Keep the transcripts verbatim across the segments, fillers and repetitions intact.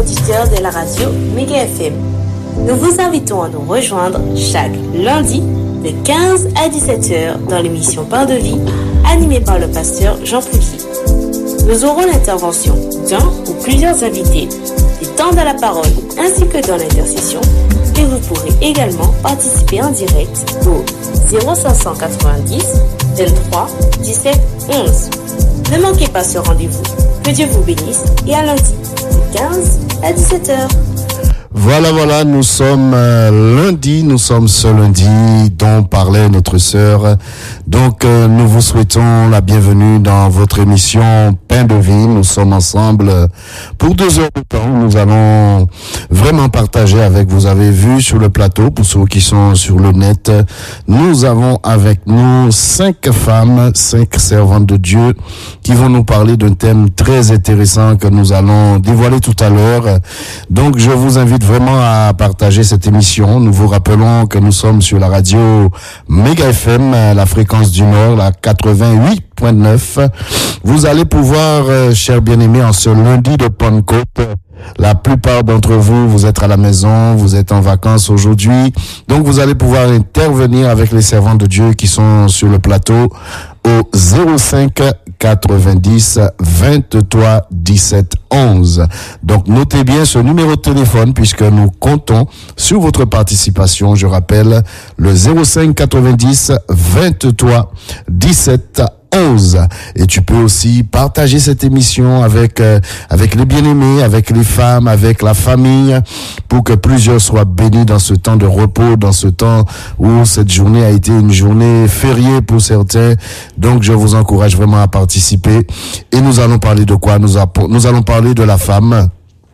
Auditeurs de la radio Méga F M. Nous vous invitons à nous rejoindre chaque lundi de quinze à dix-sept heures dans l'émission Pain de vie, animée par le pasteur Jean Poulier. Nous aurons l'intervention d'un ou plusieurs invités, du temps de la parole ainsi que dans l'intercession, et vous pourrez également participer en direct au zéro cinq cent quatre-vingt-dix, vingt-trois, dix-sept, onze. Ne manquez pas ce rendez-vous. Que Dieu vous bénisse et à lundi de quinze à dix-sept heures. Voilà, voilà, nous sommes euh, lundi, nous sommes ce lundi dont parlait notre sœur. Donc, euh, nous vous souhaitons la bienvenue dans votre émission Pain de vie. Nous sommes ensemble euh, pour deux heures de temps. Nous allons vraiment partager avec, vous avez vu sur le plateau, pour ceux qui sont sur le net, nous avons avec nous cinq femmes, cinq servantes de Dieu qui vont nous parler d'un thème très intéressant que nous allons dévoiler tout à l'heure. Donc, je vous invite vraiment à partager cette émission. Nous vous rappelons que nous sommes sur la radio Méga F M, la fréquence du Nord, la quatre-vingt-huit point neuf. Vous allez pouvoir, euh, chers bien-aimés, en ce lundi de Pentecôte, la plupart d'entre vous, vous êtes à la maison, vous êtes en vacances aujourd'hui. Donc, vous allez pouvoir intervenir avec les servants de Dieu qui sont sur le plateau au zéro cinq quatre-vingt-dix vingt-trois dix-sept onze. Donc, notez bien ce numéro de téléphone puisque nous comptons sur votre participation. Je rappelle le zéro cinq quatre-vingt-dix vingt-trois dix-sept onze. Et tu peux aussi partager cette émission avec euh, avec les bien-aimés, avec les femmes, avec la famille, pour que plusieurs soient bénis dans ce temps de repos, dans ce temps où cette journée a été une journée fériée pour certains. Donc, je vous encourage vraiment à participer. Et nous allons parler de quoi? Nous, app- nous allons parler de la femme,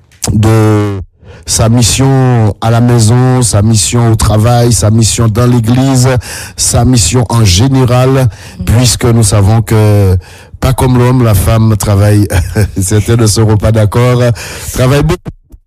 de sa mission à la maison, sa mission au travail, sa mission dans l'église, sa mission en général, puisque nous savons que, pas comme l'homme, la femme travaille, certains ne seront pas d'accord, travaille beaucoup.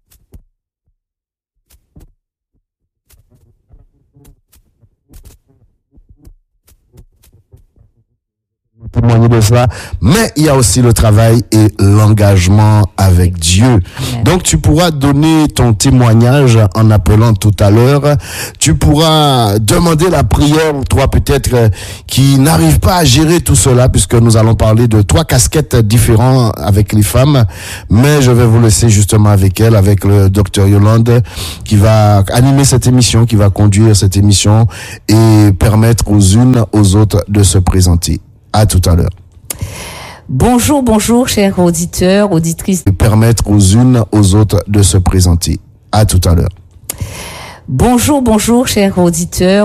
Témoigner de cela, mais il y a aussi le travail et l'engagement avec Dieu. Amen. Donc tu pourras donner ton témoignage en appelant tout à l'heure. Tu pourras demander la prière, toi peut-être euh, qui n'arrive pas à gérer tout cela, puisque nous allons parler de trois casquettes différentes avec les femmes, mais je vais vous laisser justement avec elle, avec le docteur Yolande, qui va animer cette émission, qui va conduire cette émission et permettre aux unes aux autres de se présenter. À tout à l'heure. Bonjour, bonjour, chers auditeurs, auditrices. Permettre aux unes aux autres de se présenter. À tout à l'heure. Bonjour, bonjour, chers auditeurs.